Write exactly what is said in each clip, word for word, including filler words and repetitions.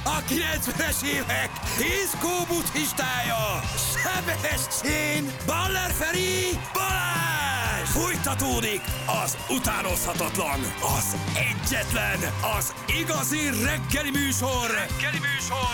A kilencvenes évek diszkó buddhistája, Sebestyén, Baller Feri, Balázs! Fújtatódik az utánozhatatlan, az egyetlen, az igazi reggeli műsor, reggeli műsor,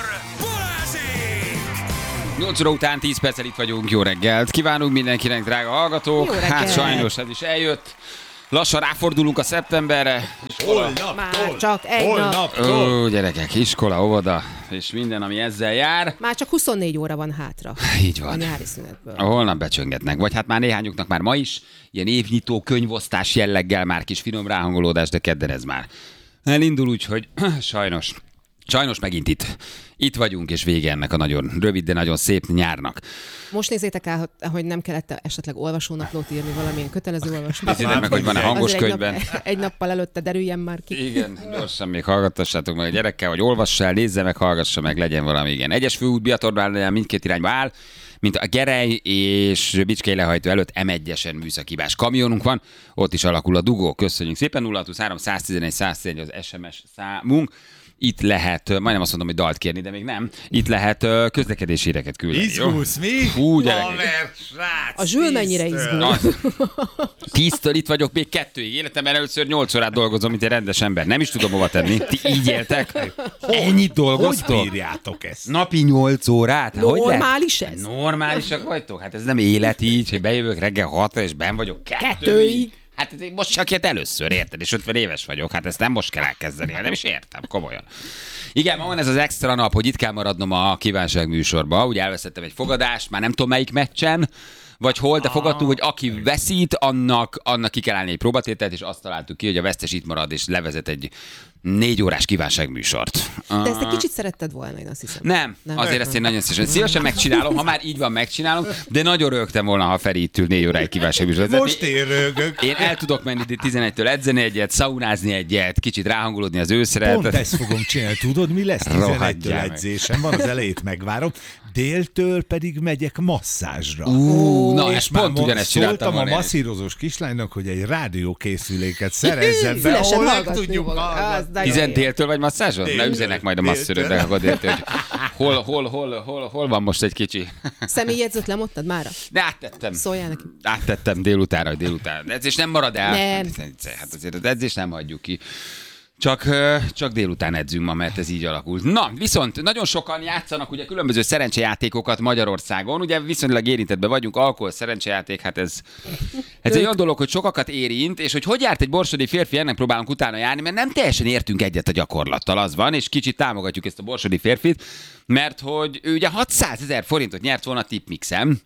Balázsék! nyolc óra után tíz perccel itt vagyunk, jó reggelt kívánunk mindenkinek, drága hallgatók. Hát sajnos ez is eljött. Lassan ráfordulunk a szeptemberre. Holnaptól! Már csak egy nap. Ó, gyerekek, iskola, óvoda, és minden, ami ezzel jár. Már csak huszonnégy óra van hátra. Így van. A nyári szünetből. Holnap becsöngetnek, vagy hát már néhányuknak már ma is, ilyen évnyitó könyvosztás jelleggel már kis finom ráhangolódás, de kedden ez már elindul, úgyhogy sajnos, sajnos megint itt. Itt vagyunk, és vége ennek a nagyon rövid, de nagyon szép nyárnak. Most nézzétek el, hogy nem kellett esetleg olvasónaplót írni, valamilyen kötelező olvasónaplót. Nézzétek meg, hogy van-e hangos Azért könyvben. Egy, nap, egy nappal előtte derüljen már ki. Igen, gyorsan még hallgattassátok meg a gyerekkel, vagy olvassa el, nézze meg, hallgassa meg, legyen valami, igen. Egyes főút Biatornál mindkét irányba áll, mint a Gerej és Bicskei lehajtó előtt em egyesen műszakibás kamionunk van, ott is alakul a dugó. Köszönjük szépen, nulla hat huszonhárom száztizenegy száztizenegy az es em es számunk. Itt lehet, majdnem azt mondom, hogy dalt kérni, de még nem. Itt lehet közlekedési híreket küldeni. Izgulsz, mi? Hú, gyerekek. Haver, srác, A zsül mennyire izgul. Tíztől itt vagyok, még kettőig. Életemben először nyolc órát dolgozom, mint egy rendes ember. Nem is tudom hova tenni. Ti így éltek? Ennyit dolgoztok? Hogy bírjátok ezt? Napi nyolc órát? Hogy Normális lehet? ez? Normálisak vagytok? Hát ez nem élet így, hogy bejövök reggel hatra, és benn vagyok kettőig. Kettőig. Hát ez most csak ilyet először, érted? És ötven éves vagyok, hát ezt nem most kell elkezdeni, hát nem is értem, komolyan. Igen, ma van ez az extra nap, hogy itt kell maradnom a kívánság műsorba. Ugye elveszettem egy fogadást, már nem tudom melyik meccsen, vagy hol, de fogadtuk, hogy aki veszít, annak, annak ki kell állni egy próbatételt, és azt találtuk ki, hogy a vesztes itt marad, és levezet egy négy órás kívánságműsort. De ezt egy kicsit szeretted volna, én azt hiszem. Nem, nem. Azért ezt én nagyon szívesen, szívesen megcsinálom, ha már így van, megcsinálom, de nagyon rögtem volna, ha Feri itt ül négy óráig kívánságműsort. Most én rögök. Én el tudok menni tizenegytől edzeni egyet, szaunázni egyet, kicsit ráhangolódni az őszre. Pont ezt fogom csinálni. Tudod, mi lesz? tizenegytől meg. edzésem van, az elejét megvárom. Déltől pedig megyek masszázsra. Ú, na, és ezt pont ugyanezt csináltam szóltam a volna én is. masszírozós kislánynak, hogy egy rádiókészüléket szerezzen be, Szívesen ahol meg hallgatni tudjuk magad. hallgatni. Az nagyon Tizen jó. déltől vagy masszázson? Ne Déltől. üzenek majd a masszöröknek, Déltől. akkor déltől, hogy hol, hol, hol, hol, hol van most egy kicsi. Személyjegyzőt lemondtad mára? De áttettem. Szóljál neki. Áttettem délutánra, hogy délután. Edzés nem marad el. Nem. Hát azért az edzés nem hagyjuk ki. Csak, ö, csak délután edzünk ma, mert ez így alakult. Na, viszont nagyon sokan játszanak ugye különböző szerencsejátékokat Magyarországon. Ugye viszonylag érintettben vagyunk, alkohol, szerencsejáték, hát ez, ez egy olyan dolog, hogy sokakat érint, és hogy hogy járt egy borsodi férfi, ennek próbálunk utána járni, mert nem teljesen értünk egyet a gyakorlattal, az van, és kicsit támogatjuk ezt a borsodi férfit, mert hogy ő ugye hatszázezer forintot nyert volna tipmixem,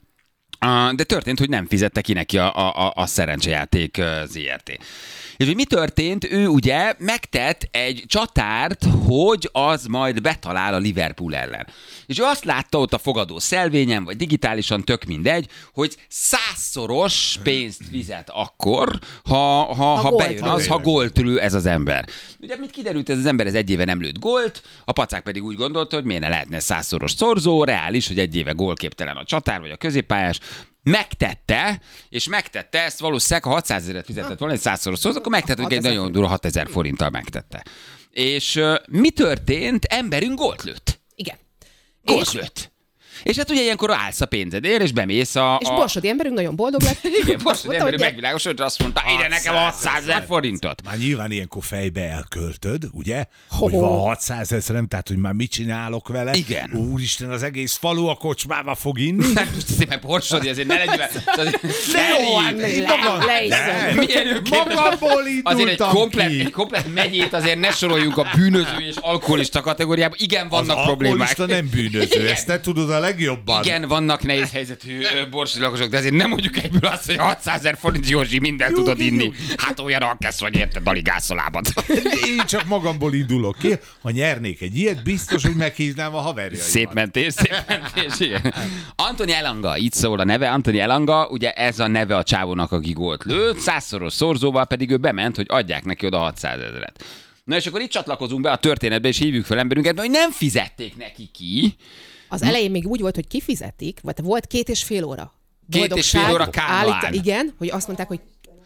de történt, hogy nem fizette ki neki a, a, a szerencsejáték zé er té. És hogy mi történt? Ő ugye megtett egy csatárt, hogy az majd betalál a Liverpool ellen. És ő azt látta ott a fogadó szelvényen, vagy digitálisan, tök mindegy, hogy százszoros pénzt fizet akkor, ha, ha, ha, ha bejön az, ha gólt lő ez az ember. Ugye mit kiderült, ez az ember ez egy éve nem lőtt gólt, a pacák pedig úgy gondolta, hogy miért ne lehetne százszoros szorzó, reális, hogy egy éve gólképtelen a csatár, vagy a középpályás. Megtette, és megtette ezt valószínűleg, ha hatszázezret fizetett volna egy százszoros szorzó, akkor megtette, hogy egy nagyon durva hatezer forinttal megtette. És uh, mi történt? Emberünk gólt lőtt. Igen. Gólt És? lőtt. És hát ugye ilyenkor állsz a pénzedért, és bemész a... És a... borsodi emberünk nagyon boldog lett. Igen, borsodi Mondta, emberünk hogy megvilágosodott, hogy azt mondta, ide nekem hatszázezer forintot. Már nyilván ilyenkor fejbe elköltöd, ugye? Ho-ho. Hogy van hatszázezrem, tehát hogy már mit csinálok vele. Igen. Úristen, az egész falu a kocsmába fog inni. Hát most szépen borsodi, azért ne legyél... Azért... jó, hát Le, maga- le is Ne. szól. Milyen őképes- Magamból Azért egy indultam komplet, ki. egy komplet megyét azért ne soroljunk a bűnöző és alkoholista kategóriába. Igen, vannak az problémák. alkoholista nem bűnöző, ezt te tudod a legjobban. Igen, vannak nehéz helyzetű ö, borsodi lakosok, de azért nem mondjuk egyből azt, hogy hatszázezer forint Józsi, mindent Jó, tudod jó, inni. jó. Hát olyan alkesz vagy, érted, alig állsz a lábad. Én csak magamból indulok ki. Ha nyernék egy ilyet, biztos, hogy meghívnám a haverjaimat. Szép mentés, szép mentés, igen. Antoni Elanga, így szól a neve. Antoni Elanga, ugye ez a neve a csávónak, aki gólt lőtt, százszoros szorzóval pedig ő bement, hogy adják neki oda hatszázezret. Na és akkor itt csatlakozunk be a történetbe, és hívjuk fel emberünket, hogy nem fizették neki ki. Az elején még úgy volt, hogy kifizetik, vagy volt két és fél óra. Két és fél óra Boldogság Kánoán. állít- Igen, hogy azt mondták, hogy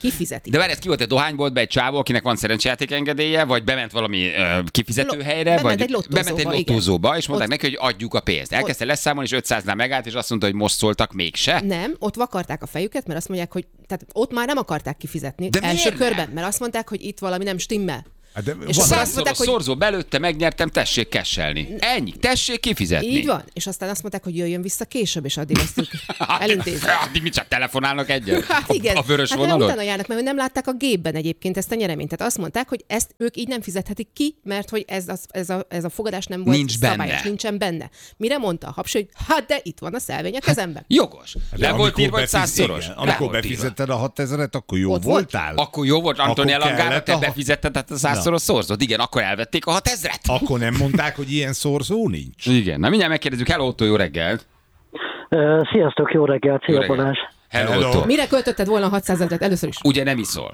Kifizeti. De várj, ez ki volt egy dohányboltba egy csávó, akinek van szerencsejáték engedélye, vagy bement valami uh, kifizető Lo- helyre, bement vagy egy lottozóba, bement egy igen. lottózóba, és mondták Ott- neki, hogy adjuk a pénzt. Elkezdte leszámolni, és ötszáznál megállt, és azt mondta, hogy most szóltak mégse. Nem, ott vakarták a fejüket, mert azt mondják, hogy tehát ott már nem akarták kifizetni. De első miért körben, mert azt mondták, hogy itt valami nem stimmel. Hát de És van- aztán azt Százszoros mondták, hogy szorzó belőtte, megnyertem, tessék kesselni. Ennyi, tessék kifizetni. így van. És aztán azt mondták, hogy jöjjön vissza később, és addig azt ők elintézik. Addig mit csak telefonálnak egyet? Hát igen. A, a vörös hát mert vonalon? utána járnak, mert nem látták a gépben egyébként ezt a nyereményt. Tehát azt mondták, hogy ezt ők így nem fizethetik ki, mert hogy ez, az, ez, a, ez a fogadás nem volt Nincs szabályos, benne. nincsen benne. Mire mondta a Hapsi, hogy hát de itt van a szelvény a kezemben. Jogos. de Le volt amikor írva, hogy befiz- százszoros. igen, Le Amikor volt írva. befizetted a hatezret, akkor jó Ott volt? voltál? Akkor jó volt, Antoni Akkor Elangára, kellett te a- befizetted hát a százszoros szorzót. Igen, akkor elvették a hatezret. Akkor nem mondták, hogy ilyen szorzó nincs? Igen, na mindjárt megkérdezzük. Hello, Otto, jó reggelt. Ö, Sziasztok, jó reggelt, Jó szia reggelt. Balázs! Hello, Hello. Otto. Mire költötted volna a hatszázezret először is? Ugye nem iszol.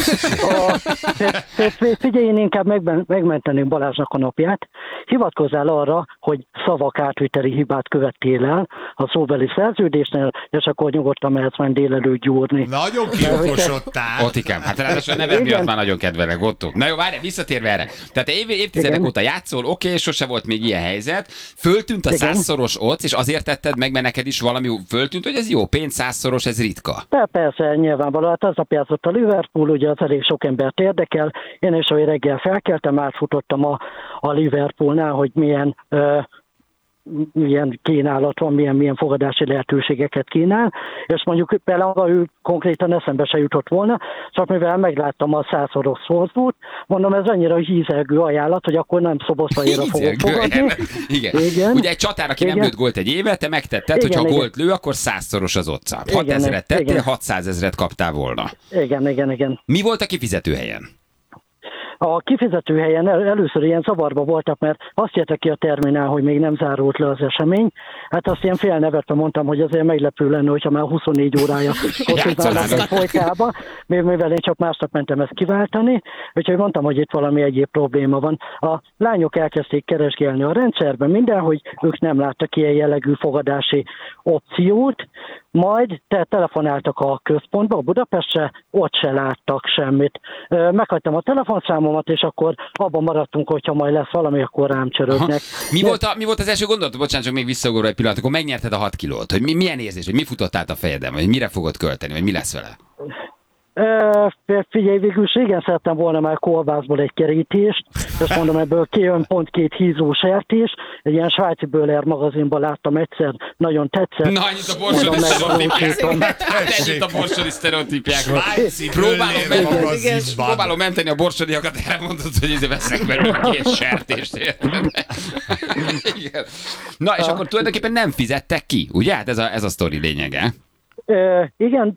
A, f- f- figyelj, én inkább megmen- megmenteném Balázsnak a napját. Hivatkozzál arra, hogy szavak átviteli hibát követtél el a szóbeli szerződésnél, és akkor nyugodtan mehetsz majd délelőtt gyúrni. Nagyon kiokosodtál. Otikám, hát ráadásul a neved miatt már nagyon kedvelek, Otto. Na jó, várj, visszatérve erre. Tehát év, évtizedek Igen. óta játszol, oké, sose volt még ilyen helyzet. Föltűnt a Igen. százszoros ott, és azért tetted meg, mert neked is valami föltűnt, hogy ez jó, pénz százszoros, ez ritka. De persze, nyilvánvalóan, hát aznap játszott a Liverpool, ugye az elég sok embert érdekel. Én is, hogy reggel felkeltem, átfutottam a, a Liverpoolnál, hogy milyen... Ö, milyen kínálat van, milyen, milyen fogadási lehetőségeket kínál, és mondjuk például ő konkrétan eszembe se jutott volna, csak mivel megláttam a százszoros szorzót, mondom, ez annyira hízelgő ajánlat, hogy akkor nem Szoboszlaira fogok fogadni. Igen. Igen. Ugye egy csatár, aki nem Igen. lőtt gólt egy éve, te megtetted, Igen, hogy ha igen. gólt lő, akkor százszoros az otca. Igen, hatezret tettél, igen. hatszázezret kaptál volna. Igen, igen, igen. Mi volt a kifizető helyen? A kifizető helyen el, először ilyen zavarba voltak, mert azt írta ki a terminál, hogy még nem zárult le az esemény. Hát azt ilyen félnevetve mondtam, hogy azért meglepő lenne, hogyha már huszonnégy órája hosszúzárnak folytába, mivel én csak másnap mentem ezt kiváltani, úgyhogy mondtam, hogy itt valami egyéb probléma van. A lányok elkezdték keresgélni a rendszerben minden, hogy ők nem láttak ilyen jellegű fogadási opciót, majd te telefonáltak a központba, a Budapestre, ott se láttak semmit. Ö, Meghagytam a telefonszámomat, és akkor abban maradtunk, hogyha majd lesz valami, akkor rám csörögnek. Mi De- volt, a, mi volt az első gondolat? Bocsánat, csak még visszaugorva egy pillanat, akkor megnyerted a hat kilót. Hogy mi, milyen érzés, hogy mi futott át a fejedben, vagy mire fogod költeni, vagy mi lesz vele? Ö, Figyelj, végül is régen szerettem volna már kolbászból egy kerítést, és mondom, ebből kijön pont két hízó sertés, egy ilyen svájci Böhler magazinban láttam egyszer, nagyon tetszett. Na, ennyit a borsodi Mondom, sztereotípiák. megvalósítom. Hát ennyit a borsodi sztereotípiák. Svájci Próbálom, Böhler meg, magazinban. próbálom menteni a borsodiakat, erre mondod, hogy izé veszek belőle két sertést. érted? Igen. Na, és akkor tulajdonképpen nem fizettek ki, ugye? Hát ez a, ez a sztori lényege. Ö, igen,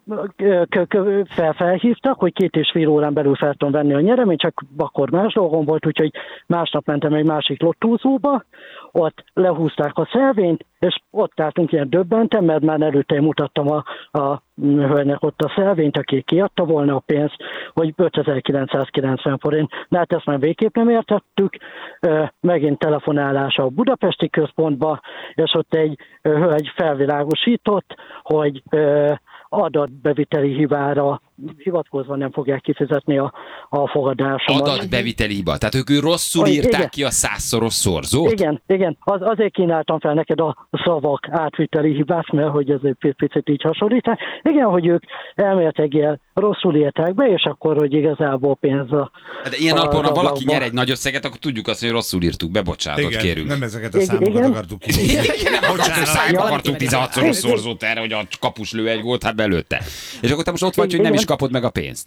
k- k- fel, felhívtak, hogy két és fél órán belül fel tudom venni a nyereményt, csak akkor más dolgom volt, úgyhogy másnap mentem egy másik lottózóba, ott lehúzták a szelvényt, és ott álltunk ilyen döbbenten, mert már előtte én mutattam a, a hölgynek ott a szelvényt, aki kiadta volna a pénzt, hogy ötezer-kilencszázkilencven forint. De hát ezt már végképp nem értettük. Ö, Megint telefonálás a budapesti központba, és ott egy ö, hölgy felvilágosított, hogy ö, adatbeviteli hibára hivatkozva nem fogják kifizetni a, a fogadásomat. Adatbeviteli hiba. Tehát ők rosszul Hogy írták igen. ki a százszoros szorzót? Igen, igen, az, azért kínáltam fel neked a szavak átviteli hibát, mert hogy ez egy picit így hasonlít. Igen, hogy ők elméletileg rosszul írták be, és akkor, hogy igazából pénz a... De ilyen a alapon, ha valaki ablakba. nyer egy nagy összeget, akkor tudjuk azt, hogy rosszul írtuk be, bocsánatot Igen, kérünk. nem ezeket a Igen, számokat igen. akartuk kívülni. Nem akartunk szájba, Ja. akartunk tizenhatszoros szorzót erre, hogy a kapus lő egy gólt, hát belőtte. És akkor te most ott vagy, hogy nem Igen. is kapod meg a pénzt.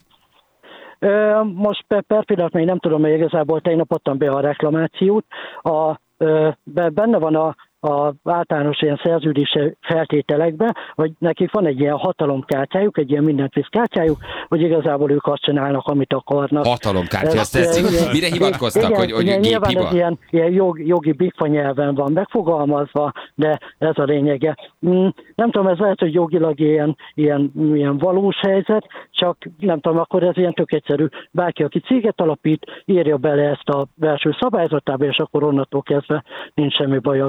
Ö, Most per, per pillanat még nem tudom, hogy igazából tegnap adtam be a reklamációt. A, ö, be, benne van a, a általános ilyen szerződési feltételekben, hogy nekik van egy ilyen hatalomkártyájuk, egy ilyen mindent visz kártyájuk, hogy igazából ők azt csinálnak, amit akarnak. Hatalomkártya, azt Ez, tetszik. ö, Mire hivatkoztak, igen, hogy, hogy igen, nyilván géphiba? ez ilyen, ilyen jog, jogi bigfa nyelven van megfogalmazva, de ez a lényege. Mm, Nem tudom, ez lehet, hogy jogilag ilyen, ilyen, ilyen valós helyzet, csak nem tudom, akkor ez ilyen tök egyszerű. Bárki, aki céget alapít, írja bele ezt a belső szabályzatába, és akkor onnantól kezdve nincs semmi baj a világon,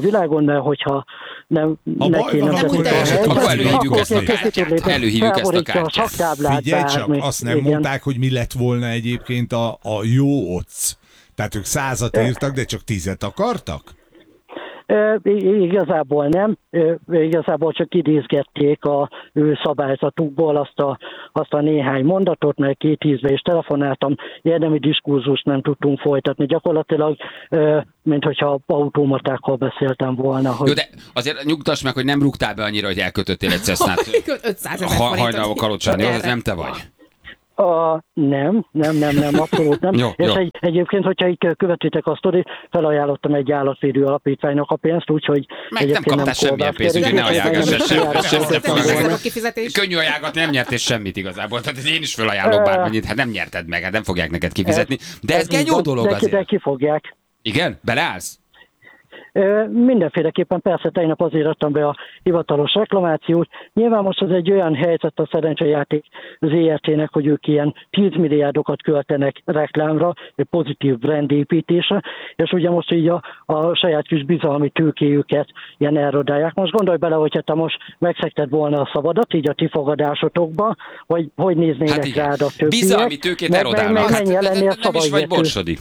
mert hogyha nem Ha neki baj van, nem akkor teszik lehet, a akkor helyzet, előhívjuk akkor ezt a készít kártyát. lépni, Előhívjuk ezt a felborítja kártyát. a saktáblát, Figyelj csak, bármi. azt nem Igen. mondták, hogy mi lett volna egyébként a, a jó occ. Tehát ők százat írtak, de csak tízet akartak? Ö, i- Igazából nem, Ö, igazából csak idézgették a ő szabályzatukból azt a, azt a néhány mondatot, mert két ízbe is telefonáltam, érdemi diskurzust nem tudtunk folytatni. Gyakorlatilag, ö, mint hogyha automatákkal beszéltem volna. Hogy... Jó, de azért nyugtass meg, hogy nem rúgtál be annyira, hogy elkötöttél egy Cessnát ötszázezer ha, forintot. hajnalba Kalocsán, jó? Ez nem te vagy. A, nem, nem, nem, nem, abszolút nem. Jó, És jó. Egy, egyébként, hogyha így követitek a sztorit, felajánlottam egy állatvédő alapítványnak a pénzt, úgyhogy Meg nem egyébként kaptál semmilyen pénzt, úgyhogy ne ajánlgass se, se, se, se, Nem se, lesz a kifizetés. Könnyű ajánlat, nem nyertél semmit igazából. Tehát én is felajánlok bármennyit, hát nem nyerted meg, hát nem fogják neked kifizetni. De ez egy jó dolog de, de azért. ki fogják. Igen? Beleállsz? Ö, Mindenféleképpen persze tegnap azért adtam be a hivatalos reklamációt. Nyilván most ez egy olyan helyzet a Szerencsejáték zé er té-nek, hogy ők ilyen tíz milliárdokat költenek reklámra, egy pozitív brandépítésre, és ugye most így a, a saját kis bizalmi tőkéjüket ilyen elrodálják. Most gondolj bele, hogyha te most megszegted volna a szabadat, így a ti fogadásotokba, vagy hogy néznének Hát igen. rád a többiek. Bizalmi tőkét meg- meg- erodálnak. meg Hát mennyi lennél nem is vagy szavahihető. borsodi.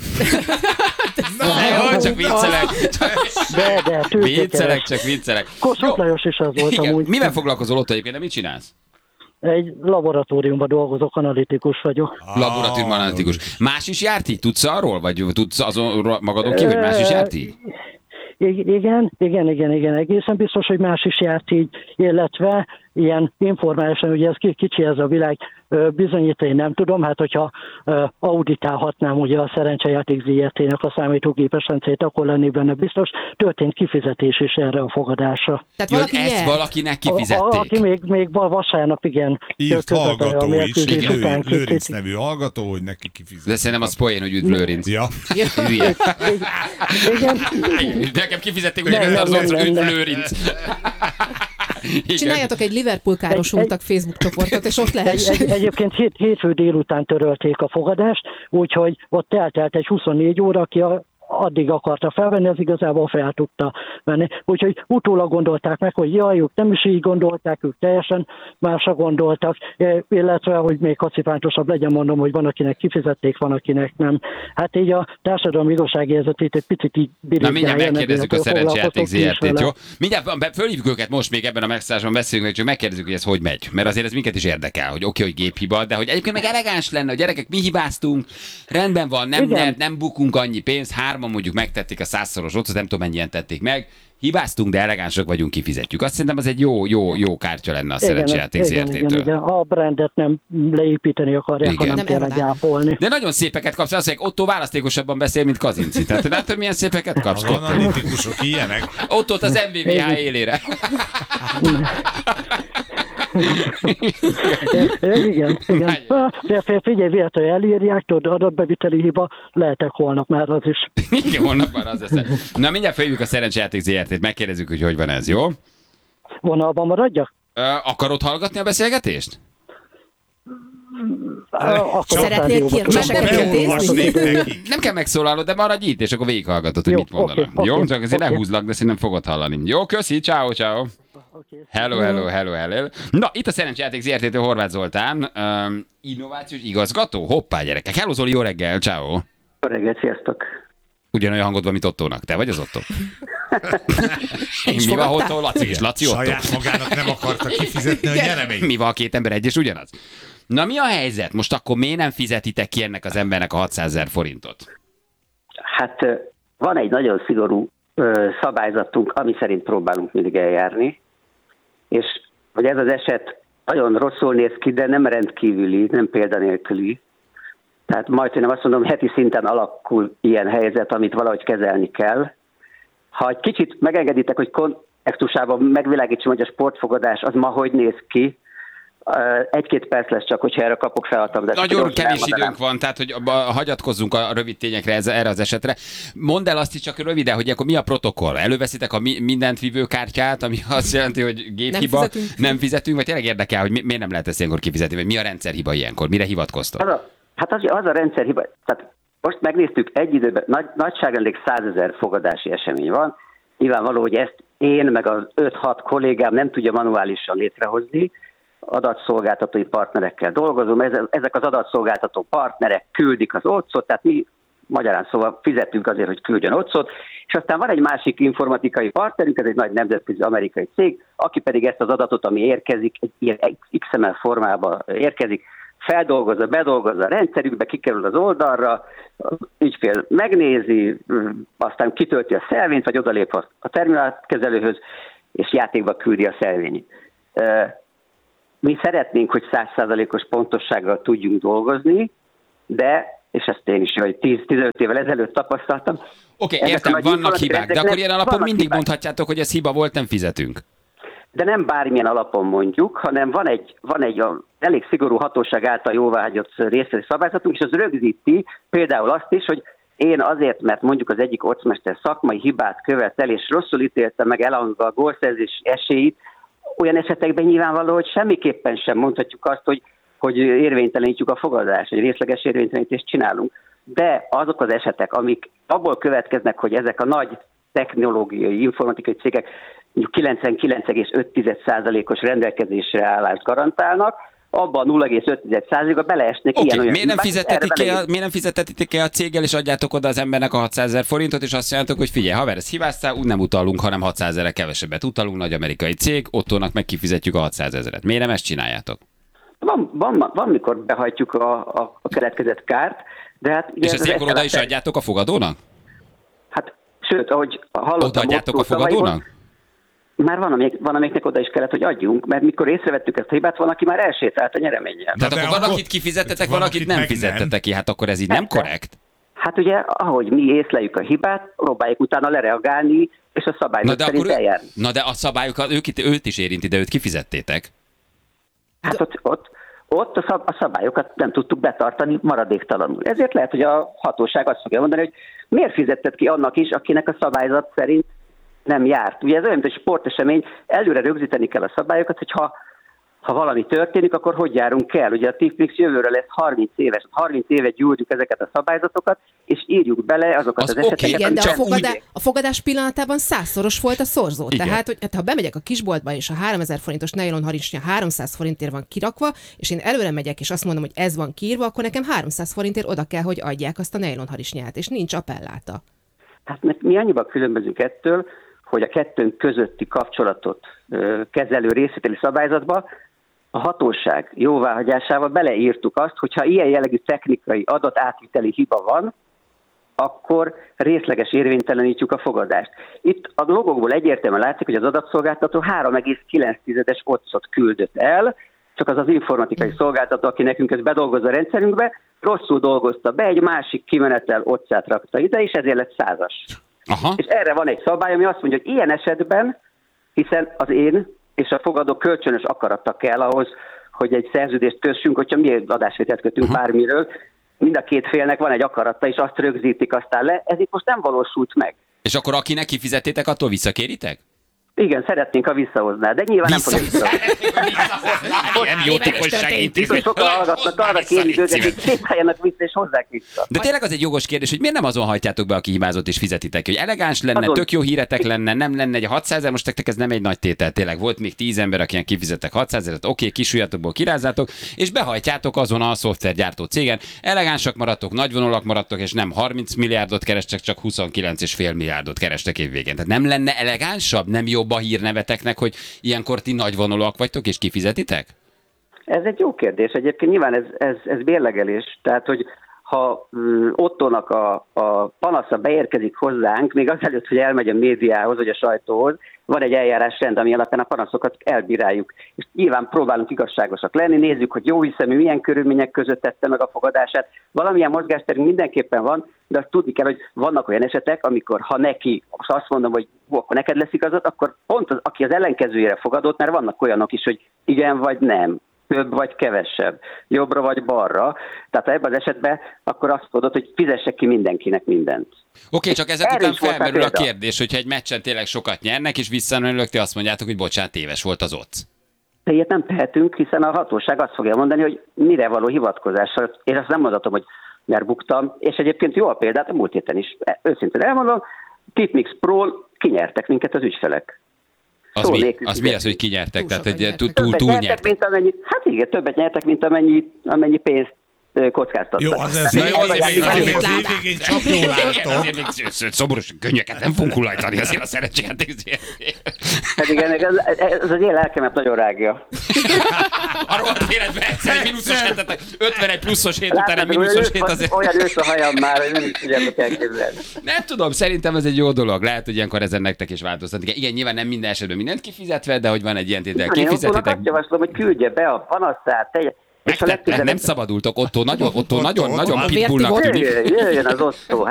Jó, csak viccelek. De, de, tőkékeres. Viccelek, csak viccelek. Kossuth Lajos is az volt Igen. amúgy. Mivel foglalkozol ott egyébként, de mit csinálsz? Egy laboratóriumban dolgozok, analitikus vagyok. Laboratórium analitikus. Más is járt így? Tudsz arról? Vagy tudsz azon magadon kívül, hogy más is járt így? I- igen, igen, igen, igen, egészen biztos, hogy más is járt így, illetve ilyen informálisan, ugye ez ki- kicsi ez a világ, ö, bizonyítani nem tudom, hát hogyha ö, auditálhatnám ugye a Szerencsejáték zé er té-nek a számítógépes rendszerét, akkor lennék benne biztos, történt kifizetés is erre a fogadásra. Tehát Jó, valaki hogy ezt nyert. valakinek A, a, kifizették. aki még, még vasárnap, igen. Írt közölte a hallgató is, mérkőzés igen, után Lő- Lőrinc készít- nevű hallgató, hogy neki kifizet. De szerintem az poén, hogy üdv Lőrinc. Ja. Hülye. Igen, Nekem kifizették, hogy Nem, ez az nem, otthon nem, üdv nem. Lőrinc. Igen. Csináljatok egy Liverpool károsultak Facebook csoportot, és ott Egy, lehessen. egy, egyébként hét, hétfő délután törölték a fogadást, úgyhogy ott eltelt egy huszonnégy óra, aki a, addig akarta felvenni, az igazából fel tudta venni. Úgyhogy utólag gondolták meg, hogy jaj, ők nem is így gondolták, ők teljesen másra gondoltak, eh, illetve, hogy még kacifántosabb legyen, mondom, hogy van, akinek kifizették, van, akinek nem. Hát így a társadalmi igazságérzetét egy picit így Na birigyálja. mindjárt megkérdezzük a mert Szerencsejáték foglalkoztok zé er té-t, is jó? vele. Mindjárt be- fölhívjuk őket most még ebben a megszállásban beszélünk, csak megkérdezzük, hogy ez hogy megy. Mert azért ez minket is érdekel, hogy oké, hogy géphiba, de hogy egyébként meg elegáns lenne, hogy gyerekek, mi hibáztunk, rendben van, nem, Igen. nem, nem bukunk annyi pénzt, hárman mondjuk megtették a százszoros ott, nem tudom mennyien tették meg, hibáztunk, de elegánsak vagyunk, kifizetjük. Azt szerintem az egy jó, jó, jó kártya lenne a Szerencsejáték zé er igen, igen, té-től. igen. A brandet nem leépíteni akarják, Igen. hanem Nem tényleg erodálni. ápolni. De nagyon szépeket kapsz, azt mondják, Otto választékosabban beszél, mint Kazinci. Tehát látod, milyen szépeket kapsz? Az analitikusok ilyenek. Ott ott az em vé vé há élére. Igen, igen. Nagyon. De fél- figyelj, véletlenül elírják, tudod, adatbeviteli hiba, lehetek holnap már az is. Igen, holnap már az lesz. Na mindjárt feljövünk a Szerencsejáték zé er té-t, megkérdezzük, hogy hogy van ez, jó? Vonalban maradjak? Ö, akarod hallgatni a beszélgetést? Akkor Szeretnél a kérni? Csak Meseket beolvasnék nekik. Nem kell megszólalnod, de maradj itt, és akkor végighallgatod, hogy Jó, mit mondanak. oké, oké, Jó? Csak azért ne oké. húzlak, de szerintem fogod hallani. Jó, köszi, ciao, ciao. Hello, hello, hello, hello. Na, itt a Szerencsejáték zé er té-től Horváth Zoltán, um, innovációs igazgató. Hoppá, gyerekek. Hello, Zoli, jó reggel, ciao. Jó reggelt, sziasztok! Ugyanolyan hangod van, mint Ottónak. Te vagy az Otto? is Mi van fogadtál? Otto? Laci és Laci Otto? Saját magának nem akarta kifizetni a nyereményt. Mi van, a két ember egy és ugyanaz? Na mi a helyzet? Most akkor miért nem fizetitek ki ennek az embernek a hatszázezer forintot? Hát ö, van egy nagyon szigorú ö, szabályzatunk, ami szerint próbálunk mindig eljárni, és hogy ez az eset nagyon rosszul néz ki, de nem rendkívüli, nem példanélküli. Tehát majdnem azt mondom, heti szinten alakul ilyen helyzet, amit valahogy kezelni kell. Ha egy kicsit megengeditek, hogy kontextusában megvilágítsam, hogy a sportfogadás az ma hogy néz ki, egy-két perc lesz csak, hogyha erre kapok felhatalmazást. Nagyon Gyorsan kevés elmondanám. időnk van, tehát hogy abba hagyatkozzunk a rövid tényekre ez, erre az esetre. Mondd el azt is csak röviden, hogy akkor mi a protokoll? Előveszitek a mi, mindent vívő kártyát, ami azt jelenti, hogy géphiba, nem fizetünk. nem fizetünk, vagy tényleg érdekel, hogy mi, miért nem lehet ezt ilyenkor kifizetni, vagy mi a rendszerhiba ilyenkor, mire hivatkoztok? Az a, hát az, az a rendszerhiba, tehát most megnéztük egy időben, nagy, nagyságrendileg százezer fogadási esemény van. Nyilvánvaló, hogy ezt én meg az öt-hat kollégám nem tudja manuálisan létrehozni, adatszolgáltatói partnerekkel dolgozom, ezek az adatszolgáltató partnerek küldik az otcot, tehát mi magyarán szóval fizetünk azért, hogy küldjön otcot, és aztán van egy másik informatikai partnerünk, ez egy nagy nemzetközi amerikai cég, aki pedig ezt az adatot, ami érkezik, egy ilyen iksz em el formában érkezik, feldolgozza, bedolgozza a rendszerükbe, kikerül az oldalra, az ügyfél megnézi, aztán kitölti a szelvényt, vagy odalép a terminálkezelőhöz, és játékba küldi a szelvényt. Mi szeretnénk, hogy száz százalékos pontossággal tudjunk dolgozni, de, és ezt én is vagy tíz-tizenöt évvel ezelőtt tapasztaltam. Oké, okay, értem, vannak hibák, de akkor ilyen alapon mindig hibák. Mondhatjátok, hogy ez hiba volt, nem fizetünk. De nem bármilyen alapon mondjuk, hanem van egy, van egy a, elég szigorú hatóság által jóváhagyott részletes szabályzatunk, és az rögzíti például azt is, hogy én azért, mert mondjuk az egyik ocmester szakmai hibát követel, és rosszul ítélte meg elhangzva a gólszerzés esélyt, olyan esetekben nyilvánvaló, hogy semmiképpen sem mondhatjuk azt, hogy, hogy érvénytelenítjük a fogadást, hogy részleges érvénytelenítést csinálunk. De azok az esetek, amik abból következnek, hogy ezek a nagy technológiai, informatikai cégek mondjuk kilencvenkilenc egész öt százalékos rendelkezésre állást garantálnak, abban a nulla egész öt százalékba beleesnek okay, ilyen-olyan miért nem, hibák, ki a, miért nem fizetetitek ki a céggel, és adjátok oda az embernek a hatszázezer forintot, és azt mondjátok, hogy figyelj, haver, ezt hibáztál, úgy nem utalunk, hanem hatszázezerre kevesebbet utalunk, nagy amerikai cég, Ottónak meg kifizetjük a hatszázezret. Miért nem ezt csináljátok? Van, van, van mikor behajtjuk a, a, a keletkezett kárt, de hát... És ezt ilyenkor oda is adjátok a fogadónak? Hát, sőt, ahogy hallottam... Oda adjátok a fogadónak? Már van, amelyik, van, amiknek oda is kellett, hogy adjunk, mert mikor észrevettük ezt a hibát, van, aki már elsétált a nyereményen. Tehát akkor van, akit kifizettetek, van, akit nem fizettetek ki, hát akkor ez így nem korrekt? Hát ugye, ahogy mi észleljük a hibát, próbáljuk utána lereagálni, és a szabályok szerint akkor, eljárni. Na de a szabályokat, ők, őt is érinti, de őt kifizettétek? Hát ott, ott, ott a, szab, a szabályokat nem tudtuk betartani maradéktalanul. Ezért lehet, hogy a hatóság azt fogja mondani, hogy miért fizetted ki annak is, akinek a szabályzat szerint nem járt. Ugye ez olyan, mint egy sportesemény, előre rögzíteni kell a szabályokat, hogy ha, ha valami történik, akkor hogy járunk el. Ugye a Tipmix jövőre lesz harminc éves, harminc évet gyújtjuk ezeket a szabályzatokat, és írjuk bele azokat az, az okay, eseteket. Igen, de a, fogadá, úgy... a fogadás pillanatában százszoros volt a szorzó. Igen. Tehát, hogy hát, ha bemegyek a kisboltba, és a háromezer forintos nylonharisnya háromszáz forintért van kirakva, és én előre megyek, és azt mondom, hogy ez van kiírva, akkor nekem háromszáz forintért oda kell, hogy adják azt a nylonharisnyát, és nincs appelláta. Hát mi annyiban különbözünk ettől, hogy a kettőnk közötti kapcsolatot ö, kezelő részvételi szabályzatba a hatóság jóváhagyásával beleírtuk azt, hogyha ilyen jellegű technikai adatátviteli hiba van, akkor részleges érvénytelenítjük a fogadást. Itt a logokból egyértelműen látszik, hogy az adatszolgáltató három egész kilenc otcot küldött el, csak az az informatikai szolgáltató, aki nekünk ezt bedolgozza a rendszerünkbe, rosszul dolgozta be, egy másik kimenetel otcát rakta ide, és ezért lett százas. Aha. És erre van egy szabály, ami azt mondja, hogy ilyen esetben, hiszen az én és a fogadó kölcsönös akarata kell ahhoz, hogy egy szerződést kössünk, hogyha mi adásvételt kötünk uh-huh. bármiről, mind a két félnek van egy akarata, és azt rögzítik aztán le, ez itt most nem valósult meg. És akkor akinek kifizettétek, attól visszakéritek? Igen, szeretnénk, ha visszahozná, de nyilván Vissza... nem fogja visszahozni. Ilyen jótékonyság intézmény. Sokan hallgatnak, arra kérjük őket, hogy sétáljanak vissza és hozzák vissza. De tényleg az egy jogos kérdés, hogy miért nem azon hajtjátok be, aki hibázott és fizetitek, hogy elegáns lenne, azon... tök jó híretek lenne, nem lenne egy hatszázezer, most nektek ez nem egy nagy tétel, tényleg volt még tíz ember, akinek kifizettek hatszázezret, oké, okay, kisúlyatokból kirázzátok, és behajtjátok azon a szoftvergyártó cégen, elegánsak maradtok, nagyvonalak maradtok, és nem harminc milliárdot kerestek, csak huszonkilenc egész öt milliárdot kerestek évvégén. Tehát nem lenne elegánsabb, nem jobb a hírneveteknek, hogy ilyenkor ti nagyvonalúak vagytok és kifizetitek? Ez egy jó kérdés. Egyébként nyilván ez, ez, ez bérlegelés. Tehát, hogy ha uh, Ottónak a, a panasza beérkezik hozzánk, még azelőtt, hogy elmegy a médiához vagy a sajtóhoz, van egy eljárásrend, ami alapján a panaszokat elbíráljuk. És nyilván próbálunk igazságosak lenni, nézzük, hogy jó hiszemű, milyen körülmények között tette meg a fogadását. Valamilyen mozgásterünk mindenképpen van, de azt tudni kell, hogy vannak olyan esetek, amikor ha neki, azt mondom, hogy akkor neked lesz igazad, akkor pont az, aki az ellenkezőjére fogadott, mert vannak olyanok is, hogy igen vagy nem, több vagy kevesebb, jobbra vagy balra. Tehát ebben az esetben akkor azt mondod, hogy fizessek ki mindenkinek mindent. Oké, okay, csak ezek Erre után is volt felmerül a példa. kérdés, hogyha egy meccsen tényleg sokat nyernek, és visszamenőleg ti azt mondjátok, hogy bocsánat, téves volt az ott. De ilyet nem tehetünk, hiszen a hatóság azt fogja mondani, hogy mire való hivatkozással. Én azt nem mondhatom, hogy mert buktam, és egyébként jó a példát, a múlt héten is, őszintén elmondom, Tipmix Pro kinyertek minket az ügyfelek. Az mi, az mi az, hogy kinyertek? Túl Tehát sokat egy túl, nyertek. túl, Többet túl nyertek, nyertek. mint amennyi, hát igen, többet nyertek, mint amennyi, amennyi pénzt ö, kockáztattak. Jó, az ez Na még jó, azért még- az azért az még- évvégén csak jól látom. Azért még szomoros könnyeket nem fogunk hulajtani azért a szerencséjáték. Hát igen, ez, ez az én lelkemet nagyon rágja. A rohadt életben egyszer egy mínuszos hétet, ötvenegy pluszos hét után egy Látod, mínuszos olyan- hét azért. Olyan ősz a hajam már, hogy nem is tudjátok elképzelni. Nem tudom, szerintem ez egy jó dolog. Lehet, hogy ilyenkor ezen nektek is változtatni kell. Igen, nyilván nem minden esetben mindent kifizetve, de hogy van egy ilyen tétel, Én Ottónak kifizetitek. azt javaslom, hogy küldje be a panaszát, tegye. És a Megtette, legközelebb nem szabadultok, Otto nagyon, Otto Otto, nagyon, Otto, nagyon a pitbullnak vértigó. tűnik. jöjjön, jöjjön az Ottó.